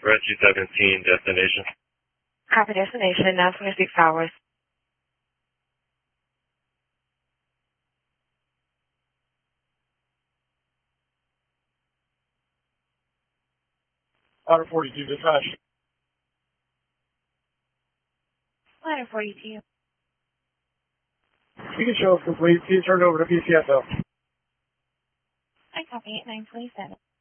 Rescue 17, destination. Copy destination, 926 hours. Ladder 42, dispatch. Ladder 42. You can show us complete. Please turn it over to PCSO. I copy it, 927.